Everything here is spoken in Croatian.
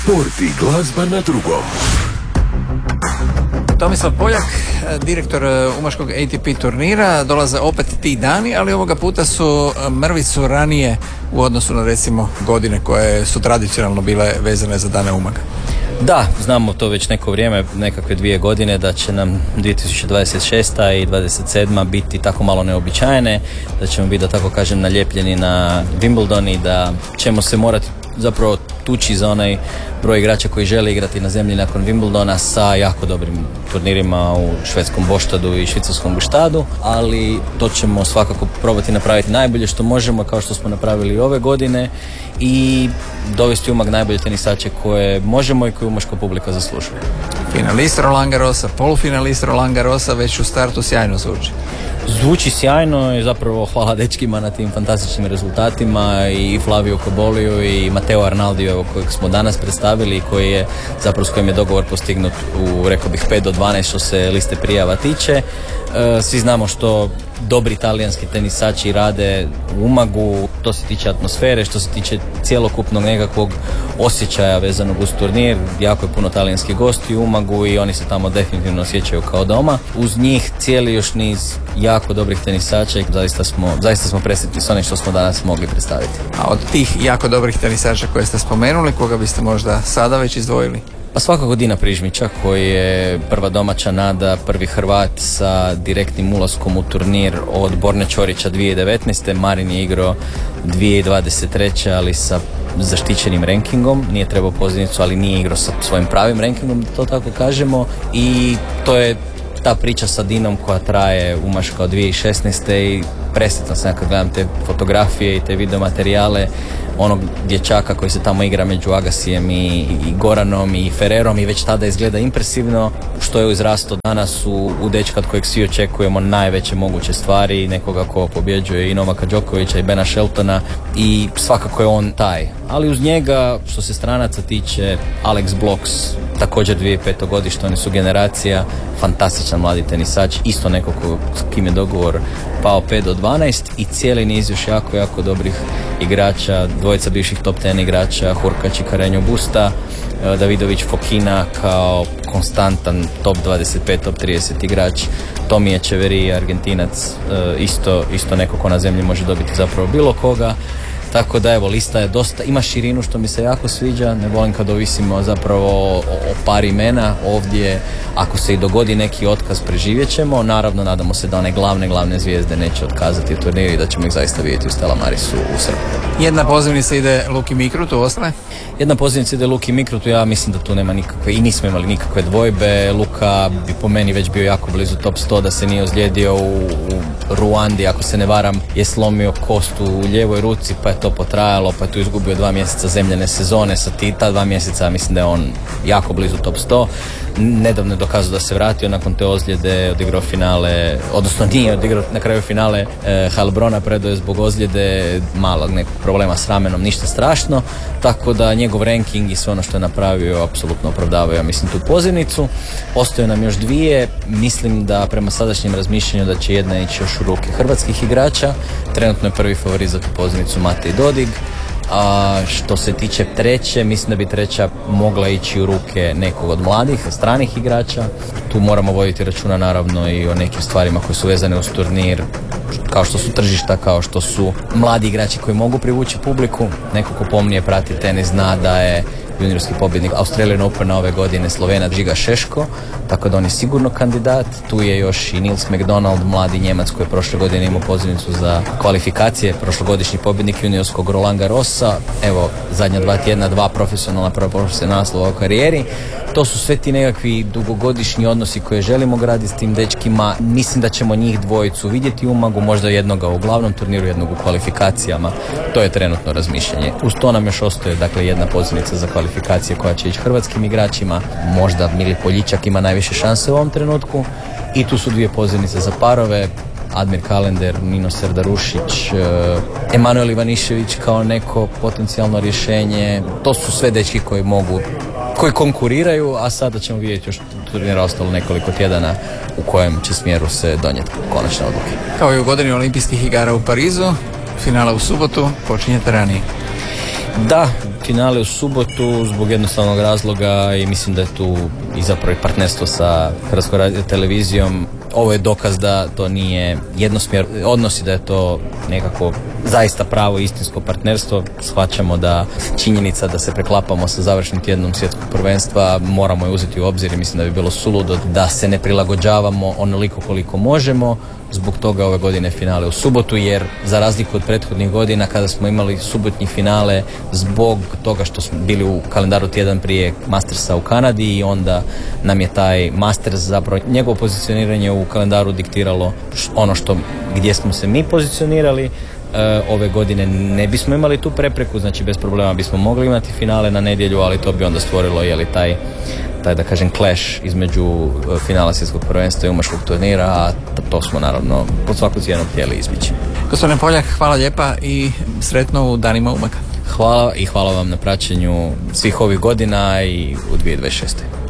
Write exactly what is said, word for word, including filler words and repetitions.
Sport i glazba na drugom. Tomislav Poljak, direktor umaškog A T P turnira, dolaze opet ti dani, ali ovoga puta su mrvicu ranije u odnosu na recimo godine koje su tradicionalno bile vezane za dane Umaga. Da, znamo to već neko vrijeme, nekakve dvije godine, da će nam dvije tisuće dvadeset šesta i dvadeset sedma biti tako malo neobičajene, da ćemo biti, da tako kažem, naljepljeni na Wimbledon i da ćemo se morati zapravo tući za onaj broj igrača koji žele igrati na zemlji nakon Wimbledona sa jako dobrim turnirima u švedskom Boštadu i švicarskom Gštadu, ali to ćemo svakako probati napraviti najbolje što možemo, kao što smo napravili i ove godine, i dovesti Umag najbolje tenisače koje možemo i koje umaška publika zaslužuje. Finalist Roland Garrosa, polufinalist Roland Garrosa već u startu sjajno zvuči. Zvuči sjajno i zapravo hvala dečkima na tim fantastičnim rezultatima, i Flavio Coboliju i Matteo Arnaldiju kojeg smo danas predstavili i koji je zapravo s kojim je dogovor postignut u, rekao bih, pet do dvanaest što se liste prijava tiče. E, svi znamo što dobri talijanski tenisači rade u Umagu, to se tiče atmosfere, što se tiče cjelokupnog nekakvog osjećaja vezanog uz turnir. Jako je puno talijanskih gosti u Umagu i oni se tamo definitivno osjećaju kao doma. Uz njih cijeli još niz jako dobrih tenisača i zaista smo, zaista smo presretni s onim što smo danas mogli predstaviti. A od tih jako dobrih tenisača koje ste spomenuli, koga biste možda sada već izdvojili? Pa svakako Dina Prižmića, koji je prva domaća nada, prvi Hrvat sa direktnim ulaskom u turnir od Borne Ćorića dvije tisuće devetnaeste. Marin je igrao dvije tisuće dvadeset treće ali sa zaštićenim rankingom, nije trebao pozivnicu, ali nije igrao sa svojim pravim rankingom, da to tako kažemo, i to je ta priča sa Dinom koja traje umaška od dvije tisuće šesnaeste. i presretan sam kad gledam te fotografije i te videomaterijale onog dječaka koji se tamo igra među Agasijem i, i Goranom i Ferrerom, i već tada izgleda impresivno, što je izrastao danas u, u dečka od kojeg svi očekujemo najveće moguće stvari, nekoga ko pobjeđuje i Novaka Đokovića i Bena Sheltona, i svakako je on taj. Ali uz njega, što se stranaca tiče, Alex Bloks, također dvije tisuće pete godište, oni su generacija, fantastičan mladi tenisač, isto neko ko, s kim je dogovor pao pet do dvanaest, i cijeli niz još jako, jako dobrih igrača, dvojica bivših top ten igrača, Hurkač i Carreño Busta, Davidović Fokina kao konstantan top dvadeset pet, top trideset igrač, Tomije Čeveri, Argentinac, isto, isto neko ko na zemlji može dobiti zapravo bilo koga. Tako da evo, lista je dosta, ima širinu što mi se jako sviđa, ne volim kad ovisimo zapravo o, o par imena. Ovdje, ako se i dogodi neki otkaz, preživjet ćemo, naravno nadamo se da one glavne, glavne zvijezde neće otkazati u turniru i da ćemo ih zaista vidjeti u Stella Marisu u srpnju. Jedna pozivnica ide Luki Mikrutu, ostale? Jedna pozivnica ide Luki Mikrutu, ja mislim da tu nema nikakve, i nismo imali nikakve dvojbe. Luka bi po meni već bio jako blizu top sto da se nije ozlijedio u, u Ruandi, ako se ne varam, je slomio kostu u lijevoj ruci, pa je to potrajalo, pa je tu izgubio dva mjeseca zemljene sezone. Sa ti, ta dva mjeseca mislim da je on jako blizu top sto. Nedavno je dokazao da se vratio nakon te ozljede, odigrao finale, odnosno nije odigrao na kraju finale e, Heilbrona, predao je zbog ozljede, malog nekog problema s ramenom, ništa strašno, tako da njegov ranking i sve ono što je napravio apsolutno opravdavaju, ja mislim, tu pozivnicu. Ostaju nam još dvije, mislim da prema sadašnjem razmišljanju da će jedna ići još u ruke hrvatskih igrača. Trenutno je prvi favorit za tu pozivnicu Matej Dodig. A što se tiče treće, mislim da bi treća mogla ići u ruke nekog od mladih, stranih igrača. Tu moramo voditi računa naravno i o nekim stvarima koje su vezane uz turnir, kao što su tržišta, kao što su mladi igrači koji mogu privući publiku. Neko ko pomnije prati tenis zna da je juniorski pobjednik Australian Opena ove godine Slovenac Žiga Šeško, tako da on je sigurno kandidat. Tu je još i Nils McDonald, mladi Njemac koji je prošle godine imao pozivnicu za kvalifikacije, prošlogodišnji pobjednik juniorskog Roland Garrosa. Evo, zadnja dva tjedna, dva profesionalna, prva profesionalna naslova u karijeri. To su sve ti nekakvi dugogodišnji odnosi koje želimo graditi s tim dečkima. Mislim da ćemo njih dvojicu vidjeti u Umagu, možda jednoga u glavnom turniru, jednog u kvalifikacijama. To je trenutno razmišljanje. Uz to nam još ostaje, dakle, jedna pozivnica za kvalifikacije koja će ići hrvatskim igračima. Možda Mili Poljičak ima najviše šanse u ovom trenutku. I tu su dvije pozivnice za parove. Admir Kalender, Nino Serdarušić, Emanuel Ivanišević kao neko potencijalno rješenje. To su sve dečki koji mogu, koji konkuriraju, a sada ćemo vidjeti još turnira ostalo nekoliko tjedana u kojem će smjeru se donijeti konačne odluke. Kao i u godini olimpijskih igara u Parizu, finala u subotu počinjete ranije. Da, finale u subotu zbog jednostavnog razloga i mislim da je tu i zapravo i partnerstvo sa Hrvatskom radiotelevizijom. Ovo je dokaz da to nije jednosmjer odnosi, da je to nekako zaista pravo istinsko partnerstvo. Shvaćamo da činjenica da se preklapamo sa završnim tjednom svjetskog prvenstva moramo je uzeti u obzir i mislim da bi bilo suludo da se ne prilagođavamo onoliko koliko možemo. Zbog toga ove godine finale u subotu, jer za razliku od prethodnih godina kada smo imali subotnji finale zbog toga što smo bili u kalendaru tjedan prije Mastersa u Kanadi i onda nam je taj Masters, zapravo njegovo pozicioniranje u kalendaru diktiralo ono što gdje smo se mi pozicionirali. E, ove godine ne bismo imali tu prepreku, znači bez problema bismo mogli imati finale na nedjelju, ali to bi onda stvorilo je li taj taj da kažem clash između finala svjetskog prvenstva i umaškog turnira, a to smo naravno pod svaku cijenu htjeli izbjeći. Gospodine Poljak, hvala lijepa i sretno u danima umaka. Hvala i hvala vam na praćenju svih ovih godina i u dvije tisuće dvadeset šeste.